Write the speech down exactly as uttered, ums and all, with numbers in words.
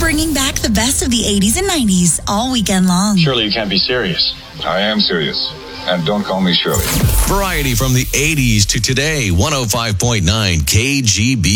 bringing back the best of the eighties and nineties all weekend long. Surely you can't be serious. I am serious. And don't call me Shirley. Variety from the eighties to today. one oh five point nine K G B.